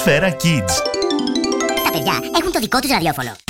Ατμόσφαιρα Kids. Τα παιδιά έχουν το δικό τους ραδιόφωνο.